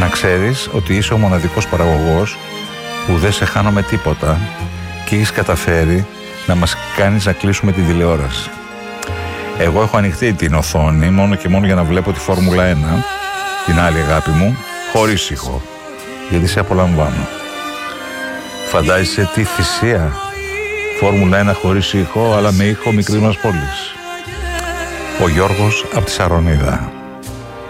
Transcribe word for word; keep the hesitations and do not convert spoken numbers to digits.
Να ξέρεις ότι είσαι ο μοναδικός παραγωγός που δεν σε χάνω με τίποτα και έχεις καταφέρει να μας κάνεις να κλείσουμε την τηλεόραση. Εγώ έχω ανοιχτή την οθόνη μόνο και μόνο για να βλέπω τη Φόρμουλα ένα, την άλλη αγάπη μου, χωρίς ήχο, γιατί σε απολαμβάνω. Φαντάζεσαι τι θυσία, Φόρμουλα ένα χωρίς ήχο, αλλά με ήχο μικρής μας πόλης. Ο Γιώργος από τη Σαρονίδα.